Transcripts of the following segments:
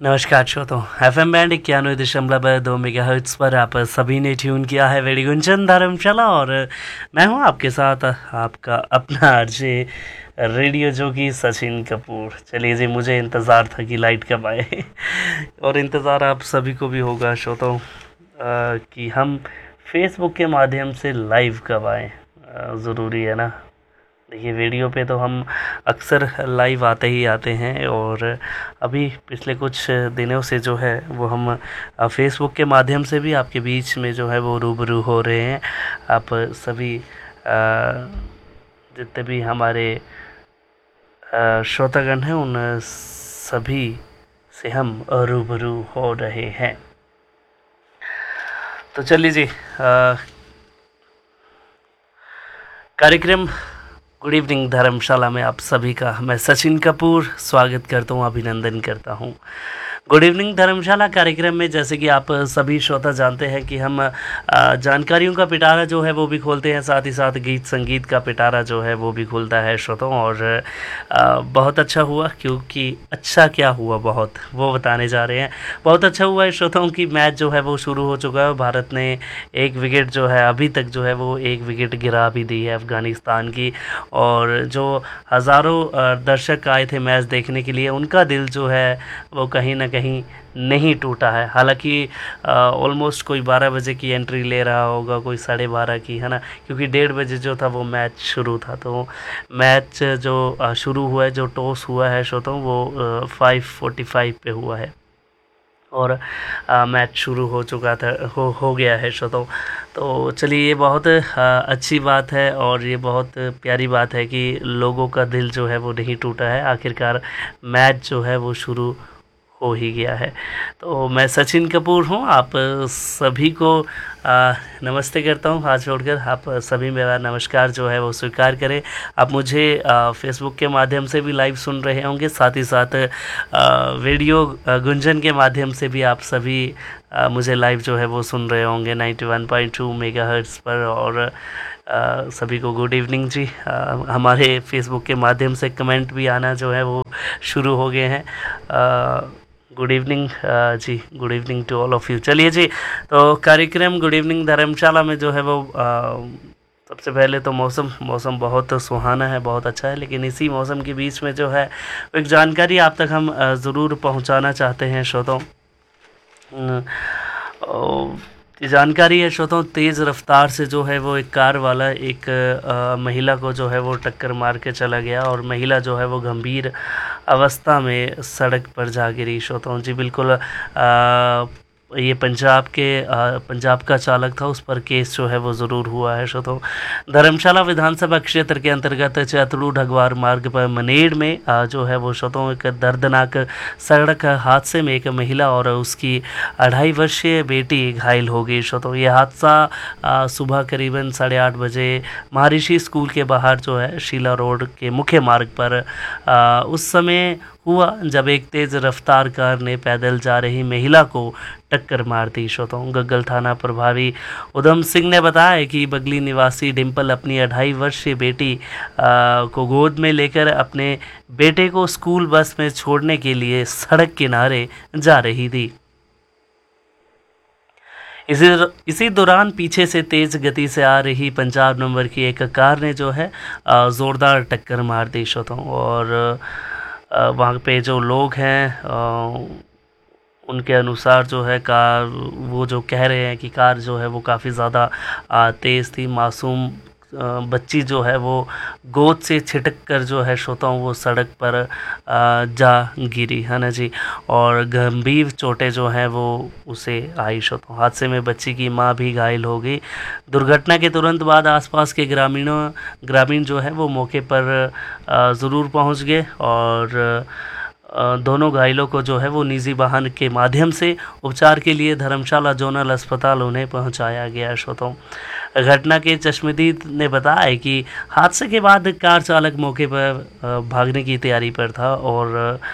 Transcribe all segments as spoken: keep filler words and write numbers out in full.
नमस्कार श्रोतो, F M band इक्यानवे दशमलव दो मेगा हर्ट्स पर आप सभी ने ट्यून किया है वेड़ी गुंजन धर्मशाला और मैं हूं आपके साथ आपका अपना आरजे रेडियो जो कि सचिन कपूर। चलिए जी, मुझे इंतज़ार था कि लाइट कब आए और इंतज़ार आप सभी को भी होगा श्रोतो कि हम फेसबुक के माध्यम से लाइव कब आए। ज़रूरी है ना। देखिए, वीडियो पे तो हम अक्सर लाइव आते ही आते हैं और अभी पिछले कुछ दिनों से जो है वो हम फेसबुक के माध्यम से भी आपके बीच में जो है वो रूबरू हो रहे हैं। आप सभी जितने भी हमारे श्रोतागण हैं उन सभी से हम रूबरू हो रहे हैं। तो चलिए जी, कार्यक्रम गुड इवनिंग धर्मशाला में आप सभी का मैं सचिन कपूर स्वागत करता हूँ, अभिनंदन करता हूँ। गुड इवनिंग धर्मशाला कार्यक्रम में जैसे कि आप सभी श्रोता जानते हैं कि हम जानकारियों का पिटारा जो है वो भी खोलते हैं, साथ ही साथ गीत संगीत का पिटारा जो है वो भी खुलता है श्रोताओं। और बहुत अच्छा हुआ, क्योंकि अच्छा क्या हुआ बहुत वो बताने जा रहे हैं। बहुत अच्छा हुआ है श्रोताओं की मैच जो है वो शुरू हो चुका है। भारत ने एक विकेट जो है अभी तक जो है वो एक विकेट गिरा भी दी है अफ़गानिस्तान की, और जो हज़ारों दर्शक आए थे मैच देखने के लिए उनका दिल जो है वो कहीं ना कहीं नहीं टूटा है। हालांकि ऑलमोस्ट कोई बारह बजे की एंट्री ले रहा होगा, कोई साढ़े बारह की, है ना, क्योंकि डेढ़ बजे जो था वो मैच शुरू था। तो मैच जो शुरू हुआ है, जो टॉस हुआ है श्रोताओं, वो फाइव फोर्टी फाइव पे हुआ है और आ, मैच शुरू हो चुका था हो हो गया है श्रोताओं। तो चलिए, ये बहुत आ, अच्छी बात है और ये बहुत प्यारी बात है कि लोगों का दिल जो है वो नहीं टूटा है। आखिरकार मैच जो है वो शुरू हो ही गया है। तो मैं सचिन कपूर हूँ, आप सभी को आ, नमस्ते करता हूँ हाथ जोड़कर। आप सभी मेरा नमस्कार जो है वो स्वीकार करें। आप मुझे आ, फेसबुक के माध्यम से भी लाइव सुन रहे होंगे, साथ ही साथ रेडियो गुंजन के माध्यम से भी आप सभी आ, मुझे लाइव जो है वो सुन रहे होंगे ninety one point two megahertz पर। और आ, सभी को गुड इवनिंग जी। आ, हमारे फेसबुक के माध्यम से कमेंट भी आना जो है वो शुरू हो गए हैं। Good evening ji, good evening to all of you. चलिए जी, तो कार्यक्रम गुड इवनिंग धर्मशाला में जो है वो आ, सबसे पहले तो मौसम मौसम बहुत सुहाना है, बहुत अच्छा है। लेकिन इसी मौसम के बीच में जो है एक जानकारी आप तक हम ज़रूर पहुंचाना चाहते हैं श्रोताओं। ये जानकारी है श्रोताओं, तेज़ रफ्तार से जो है वो एक कार वाला एक आ, महिला को जो है वो टक्कर मार के चला गया और महिला जो है वो गंभीर अवस्था में सड़क पर जा गिरी श्रोताओं जी। बिल्कुल आ, ये पंजाब के आ, पंजाब का चालक था, उस पर केस जो है वो ज़रूर हुआ है श्रोताओं। धर्मशाला विधानसभा क्षेत्र के अंतर्गत चैतलू ढगवार मार्ग पर मनेड़ में आ, जो है वो श्रोताओं एक दर्दनाक सड़क हादसे में एक महिला और उसकी अढ़ाई वर्षीय बेटी घायल हो गई श्रोताओं। ये हादसा सुबह करीबन साढ़े आठ बजे महर्षि स्कूल के बाहर जो है शीला रोड के मुख्य मार्ग पर आ, उस समय हुआ जब एक तेज़ रफ्तार कार ने पैदल जा रही महिला को टक्कर मार दी श्रोताओं। गग्गल थाना प्रभारी उधम सिंह ने बताया कि बगली निवासी डिम्पल अपनी अढ़ाई वर्षीय बेटी आ, को गोद में लेकर अपने बेटे को स्कूल बस में छोड़ने के लिए सड़क किनारे जा रही थी। इसी इसी दौरान पीछे से तेज़ गति से आ रही पंजाब नंबर की एक कार ने जो है ज़ोरदार टक्कर मार दी श्रोताओं। और वहाँ पे जो लोग हैं उनके अनुसार जो है कार, वो जो कह रहे हैं कि कार जो है वो काफ़ी ज़्यादा तेज़ थी। मासूम बच्ची जो है वो गोद से छिटक कर जो है श्रोताओं वो सड़क पर जा गिरी, है ना जी। और गंभीर चोटें जो हैं वो उसे आई श्रोताओं। हादसे में बच्ची की मां भी घायल हो गई। दुर्घटना के तुरंत बाद आसपास के ग्रामीणों ग्रामीण जो है वो मौके पर ज़रूर पहुंच गए और दोनों घायलों को जो है वो निजी वाहन के माध्यम से उपचार के लिए धर्मशाला जोनल अस्पताल उन्हें पहुंचाया गया श्रोताओं। घटना के चश्मदीद ने बताया कि हादसे के बाद कार चालक मौके पर भागने की तैयारी पर था और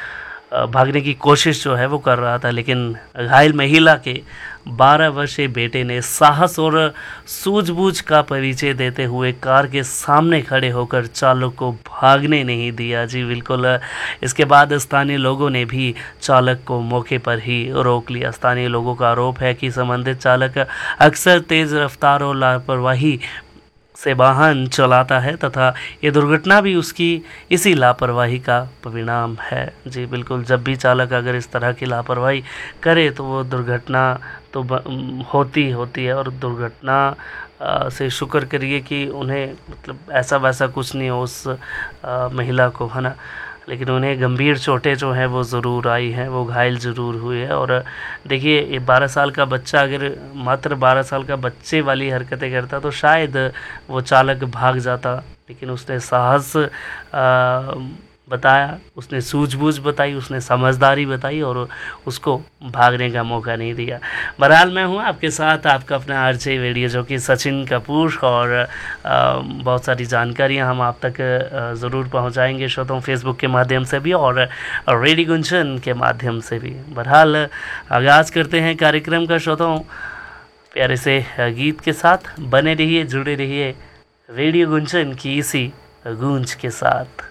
भागने की कोशिश जो है वो कर रहा था, लेकिन घायल महिला के बारह वर्षीय बेटे ने साहस और सूझबूझ का परिचय देते हुए कार के सामने खड़े होकर चालक को भागने नहीं दिया। जी बिल्कुल। इसके बाद स्थानीय लोगों ने भी चालक को मौके पर ही रोक लिया। स्थानीय लोगों का आरोप है कि संबंधित चालक अक्सर तेज़ रफ्तार और लापरवाही से वाहन चलाता है तथा ये दुर्घटना भी उसकी इसी लापरवाही का परिणाम है। जी बिल्कुल, जब भी चालक अगर इस तरह की लापरवाही करे तो वो दुर्घटना तो होती होती है। और दुर्घटना से शुक्र करिए कि उन्हें मतलब ऐसा वैसा कुछ नहीं हो उस आ, महिला को, है ना, लेकिन उन्हें गंभीर चोटें जो हैं वो ज़रूर आई हैं, वो घायल ज़रूर हुए हैं। और देखिए, ये बारह साल का बच्चा अगर मात्र बारह साल का बच्चे वाली हरकतें करता तो शायद वो चालक भाग जाता, लेकिन उसने साहस आ, बताया, उसने सूझबूझ बताई, उसने समझदारी बताई और उसको भागने का मौका नहीं दिया। बहरहाल मैं हूँ आपके साथ, आपका अपना आरजे वीडियो जो कि सचिन कपूर, और आ, बहुत सारी जानकारियाँ हम आप तक ज़रूर पहुँचाएंगे श्रोताओं, फेसबुक के माध्यम से भी और रेडियो गुंजन के माध्यम से भी। बहरहाल आगाज़ करते हैं कार्यक्रम का श्रोताओं प्यारे से गीत के साथ। बने रहिए, जुड़े रहिए रेडियो गुंजन की इसी गूंज के साथ।